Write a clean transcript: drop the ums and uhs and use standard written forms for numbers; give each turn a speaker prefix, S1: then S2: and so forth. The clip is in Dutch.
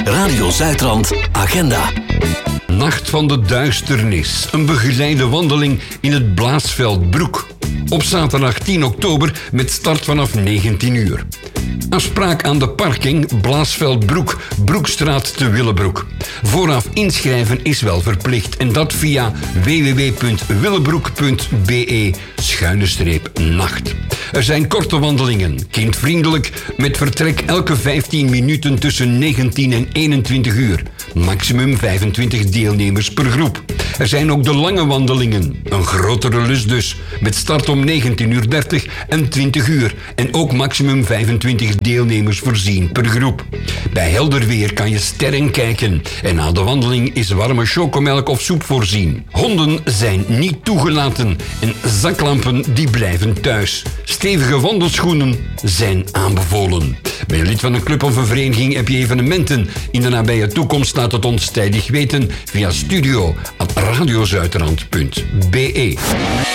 S1: Radio Zuidrand Agenda.
S2: Nacht van de Duisternis. Een begeleide wandeling in het Blaasveld Broek. Op zaterdag 10 oktober met start vanaf 19 uur. Afspraak aan de parking Blaasveld Broek, Broekstraat te Willebroek. Vooraf inschrijven is wel verplicht en dat via www.willebroek.be/nacht. Er zijn korte wandelingen, kindvriendelijk, met vertrek elke 15 minuten tussen 19 en 21 uur. Maximum 25 deelnemers per groep. Er zijn ook de lange wandelingen, een grotere lus dus, met start om 19:30 en 20 uur. En ook maximum 25 deelnemers voorzien per groep. Bij helder weer kan je sterren kijken en na de wandeling is warme chocomelk of soep voorzien. Honden zijn niet toegelaten en zaklampen die blijven thuis. Stevige wandelschoenen zijn aanbevolen. Ben je lid van een club of een vereniging, heb je evenementen in de nabije toekomst, laat het ons tijdig weten via studio@radiozuiderland.be.